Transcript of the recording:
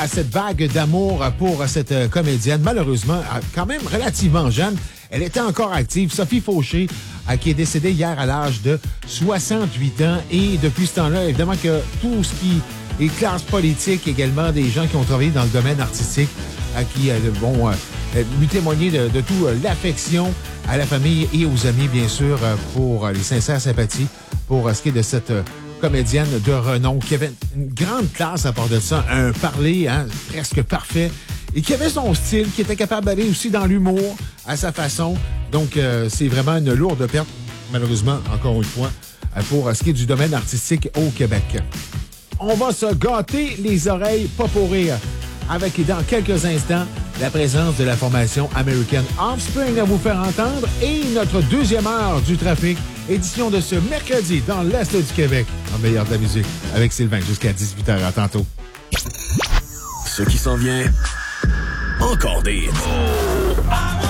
à cette vague d'amour pour cette comédienne, malheureusement, quand même relativement jeune. Elle était encore active. Sophie Fauché, qui est décédée hier à l'âge de 68 ans. Et depuis ce temps-là, évidemment que tout ce qui est classe politique, également des gens qui ont travaillé dans le domaine artistique, qui vont lui témoigner de tout l'affection à la famille et aux amis, bien sûr, pour les sincères sympathies pour ce qui est de cette comédienne de renom qui avait une grande classe à part de ça, un parler presque parfait et qui avait son style, qui était capable d'aller aussi dans l'humour à sa façon. Donc, c'est vraiment une lourde perte, malheureusement, encore une fois, pour ce qui est du domaine artistique au Québec. On va se gâter les oreilles, pas pour rire, avec dans quelques instants la présence de la formation American Offspring à vous faire entendre et notre deuxième heure du trafic, édition de ce mercredi dans l'Est du Québec, en meilleur de la musique, avec Sylvain jusqu'à 18h. À tantôt. Ce qui s'en vient, encore des...